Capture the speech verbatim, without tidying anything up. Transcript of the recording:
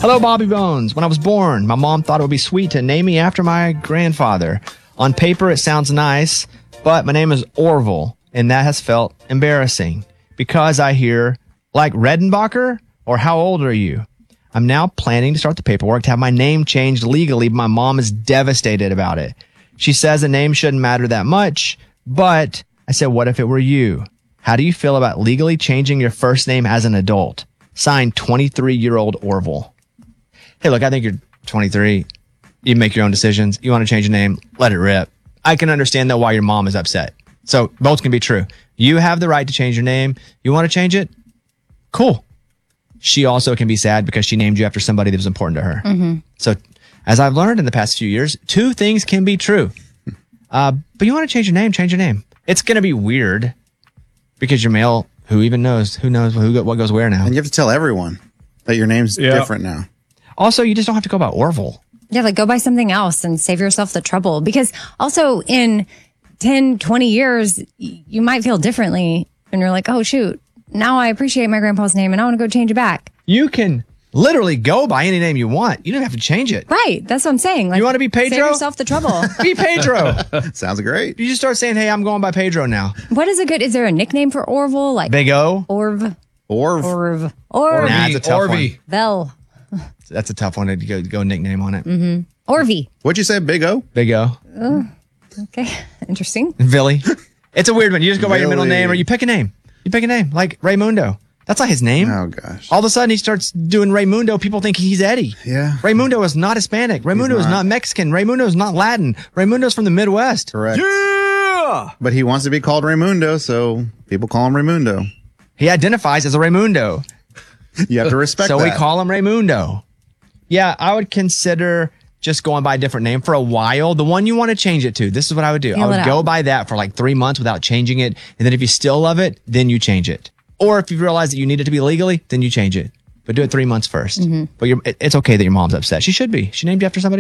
Hello, Bobby Bones. When I was born, my mom thought it would be sweet to name me after my grandfather. On paper, it sounds nice, but my name is Orville, and that has felt embarrassing because I hear, like Redenbacher, or how old are you? I'm now planning to start the paperwork to have my name changed legally, but my mom is devastated about it. She says the name shouldn't matter that much, but I said, what if it were you? How do you feel about legally changing your first name as an adult? Signed, twenty-three-year-old Orville. Hey, look, I think you're twenty-three. You make your own decisions. You want to change your name, let it rip. I can understand, though, why your mom is upset. So both can be true. You have the right to change your name. You want to change it? Cool. She also can be sad because she named you after somebody that was important to her. Mm-hmm. So as I've learned in the past few years, two things can be true. Uh, but you want to change your name, change your name. It's going to be weird because your male, who even knows, who knows who go, what goes where now. And you have to tell everyone that your name's Yeah. different now. Also, you just don't have to go by Orville. Yeah, like go buy something else and save yourself the trouble. Because also in ten, twenty years, y- you might feel differently. And you're like, oh, shoot, now I appreciate my grandpa's name and I want to go change it back. You can literally go by any name you want. You don't have to change it. Right. That's what I'm saying. Like, You wanna be Pedro? Save yourself the trouble. Be Pedro. Sounds great. You just start saying, hey, I'm going by Pedro now. What is a good, is there a nickname for Orville? Like Big O? Orv. Orv. Orv. Orv. Nah, it's a tough one. Vel. That's a tough one to go, go nickname on it. Mm-hmm. Orvie. What'd you say, Big O? Big O. Oh, okay. Interesting. Villy. It's a weird one. You just go by your middle Villy. name or you pick a name. You pick a name like Raymundo. That's not his name. Oh, gosh. All of a sudden he starts doing Raymundo. People think he's Eddie. Yeah. Raymundo is not Hispanic. Raymundo is not. not Mexican. Raymundo is not Latin. Raymundo's from the Midwest. Correct. Yeah. But he wants to be called Raymundo, so people call him Raymundo. He identifies as a Raymundo. You have to respect so that. we call him Raymundo. Yeah, I would consider just going by a different name for a while. The one you want to change it to, this is what I would do. Feel I would it go out. by that for like three months without changing it. And then if you still love it, then you change it. Or if you realize that you need it to be legally, then you change it. But do it three months first. Mm-hmm. But you're, it- it's okay that your mom's upset. She should be. She named you after somebody.